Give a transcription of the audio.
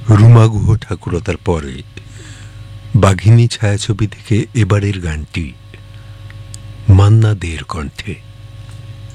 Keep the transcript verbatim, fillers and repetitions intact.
রুমা গুহ ঠাকুরতার পরে বাঘিনী ছায়াছবি থেকে এবারের গানটি মান্না দের কণ্ঠে।